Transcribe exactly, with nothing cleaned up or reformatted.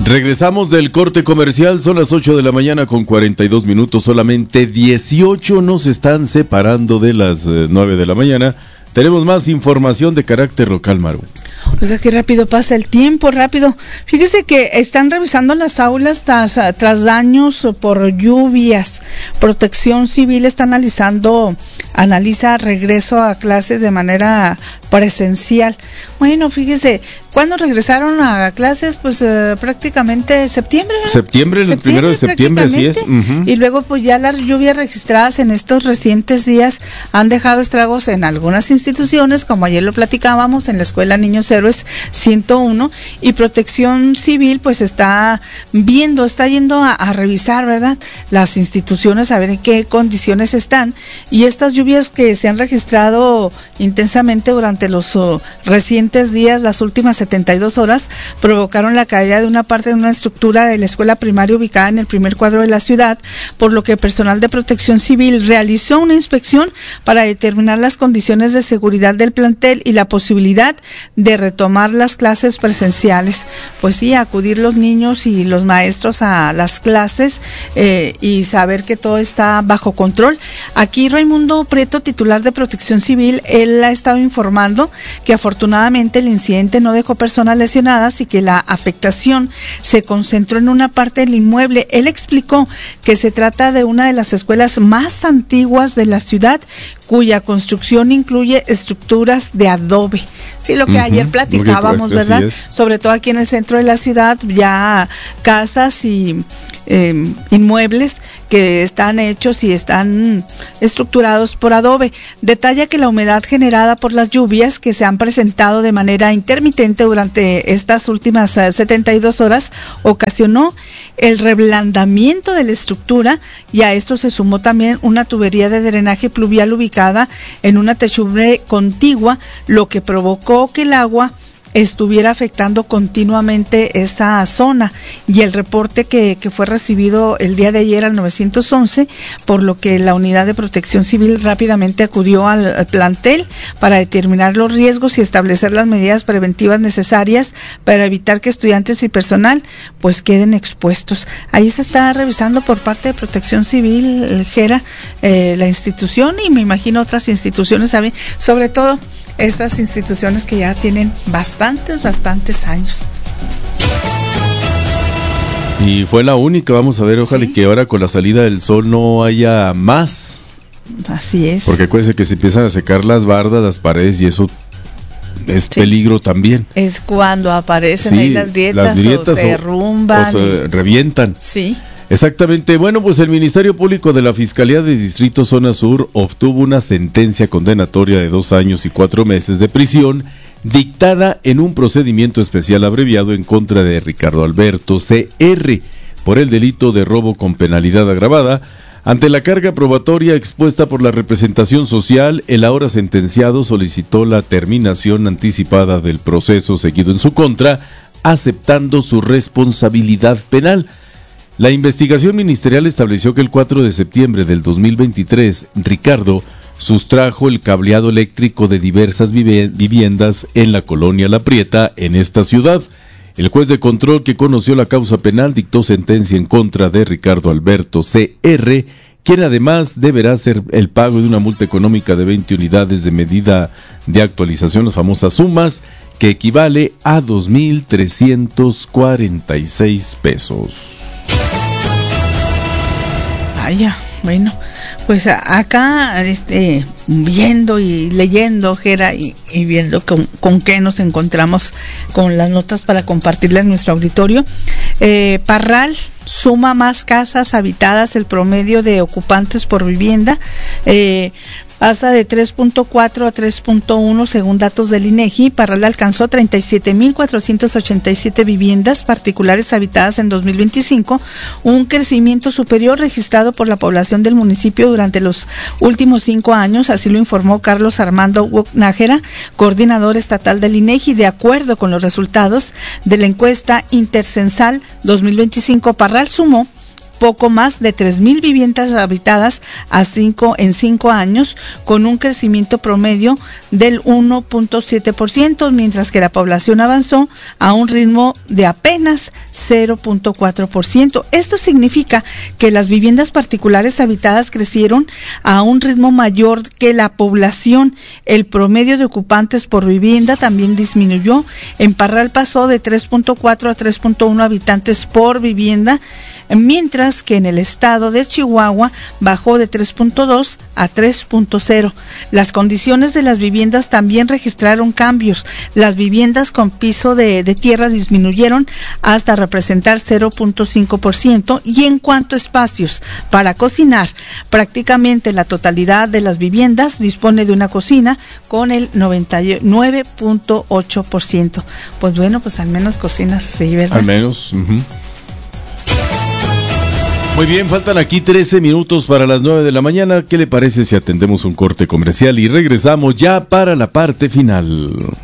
Regresamos del corte comercial, son las ocho de la mañana con cuarenta y dos minutos, solamente dieciocho nos están separando de las eh, nueve de la mañana. Tenemos más información de carácter local, Maru. Oiga, qué rápido pasa el tiempo, rápido. Fíjese que están revisando las aulas tras, tras daños por lluvias. Protección Civil está analizando, analiza regreso a clases de manera presencial. Bueno, fíjese, ¿cuándo regresaron a clases? Pues uh, prácticamente septiembre, ¿verdad? Septiembre, el septiembre, primero de septiembre, así es. Uh-huh. Y luego pues ya las lluvias registradas en estos recientes días han dejado estragos en algunas instituciones, como ayer lo platicábamos, en la Escuela Niños Héroes ciento uno, y Protección Civil pues está viendo, está yendo a, a revisar, ¿verdad?, las instituciones, a ver en qué condiciones están, y estas lluvias que se han registrado intensamente durante los uh, recientes días, las últimas setenta y dos horas, provocaron la caída de una parte de una estructura de la escuela primaria ubicada en el primer cuadro de la ciudad, por lo que personal de Protección Civil realizó una inspección para determinar las condiciones de seguridad del plantel y la posibilidad de retomar las clases presenciales. Pues sí, acudir los niños y los maestros a las clases eh, y saber que todo está bajo control. Aquí Raimundo Prieto, titular de Protección Civil, él ha estado informando que afortunadamente el incidente no dejó personas lesionadas y que la afectación se concentró en una parte del inmueble. Él explicó que se trata de una de las escuelas más antiguas de la ciudad, cuya construcción incluye estructuras de adobe. Sí, lo que uh-huh. ayer platicábamos, okay, ¿verdad? Sobre todo aquí en el centro de la ciudad, ya casas y eh, inmuebles que están hechos y están estructurados por adobe. Detalla que la humedad generada por las lluvias que se han presentado de manera intermitente durante estas últimas uh, setenta y dos horas ocasionó el reblandamiento de la estructura, y a esto se sumó también una tubería de drenaje pluvial ubicada en una techumbre contigua, lo que provocó que el agua estuviera afectando continuamente esta zona, y el reporte que, que fue recibido el día de ayer al nueve once, por lo que la unidad de Protección Civil rápidamente acudió al, al plantel para determinar los riesgos y establecer las medidas preventivas necesarias para evitar que estudiantes y personal pues queden expuestos. Ahí se está revisando por parte de Protección Civil, el Gera, eh, la institución, y me imagino otras instituciones, ¿saben? Sobre todo estas instituciones que ya tienen bastantes, bastantes años. Y fue la única, vamos a ver, ojalá, ¿sí?, que ahora con la salida del sol no haya más. Así es. Porque acuérdense que se empiezan a secar las bardas, las paredes, y eso es sí. peligro también. Es cuando aparecen sí, ahí las grietas, las grietas o se derrumban. O se revientan. Sí. Exactamente. Bueno, pues el Ministerio Público de la Fiscalía de Distrito Zona Sur obtuvo una sentencia condenatoria de dos años y cuatro meses de prisión dictada en un procedimiento especial abreviado en contra de Ricardo Alberto C R por el delito de robo con penalidad agravada. Ante la carga probatoria expuesta por la representación social, el ahora sentenciado solicitó la terminación anticipada del proceso seguido en su contra, aceptando su responsabilidad penal. La investigación ministerial estableció que el cuatro de septiembre del dos mil veintitrés, Ricardo sustrajo el cableado eléctrico de diversas viviendas en la colonia La Prieta, en esta ciudad. El juez de control que conoció la causa penal dictó sentencia en contra de Ricardo Alberto C R, quien además deberá hacer el pago de una multa económica de veinte unidades de medida de actualización, las famosas sumas, que equivale a dos mil trescientos cuarenta y seis pesos. Vaya, bueno, pues acá este viendo y leyendo, Jera, y, y viendo con, con qué nos encontramos con las notas para compartirle a nuestro auditorio. Eh, Parral suma más casas habitadas, el promedio de ocupantes por vivienda eh, pasa de tres punto cuatro a tres punto uno según datos del INEGI. Parral alcanzó treinta y siete mil cuatrocientas ochenta y siete viviendas particulares habitadas en dos mil veinticinco, un crecimiento superior registrado por la población del municipio durante los últimos cinco años, así lo informó Carlos Armando Nájera, coordinador estatal del INEGI. De acuerdo con los resultados de la encuesta intercensal dos mil veinticinco, Parral sumó poco más de tres mil viviendas habitadas a cinco, en cinco años, con un crecimiento promedio del uno punto siete por ciento, mientras que la población avanzó a un ritmo de apenas cero punto cuatro por ciento. Esto significa que las viviendas particulares habitadas crecieron a un ritmo mayor que la población. El promedio de ocupantes por vivienda también disminuyó. En Parral pasó de tres punto cuatro a tres punto uno habitantes por vivienda, mientras que en el estado de Chihuahua bajó de tres punto dos a tres punto cero. Las condiciones de las viviendas también registraron cambios. Las viviendas con piso de, de tierra disminuyeron hasta representar cero punto cinco por ciento, y en cuanto a espacios para cocinar, prácticamente la totalidad de las viviendas dispone de una cocina con el noventa y nueve punto ocho por ciento. Pues bueno, pues al menos cocinas, sí, ¿verdad? Al menos. Uh-huh. Muy bien, faltan aquí trece minutos para las nueve de la mañana. ¿Qué le parece si atendemos un corte comercial y regresamos ya para la parte final?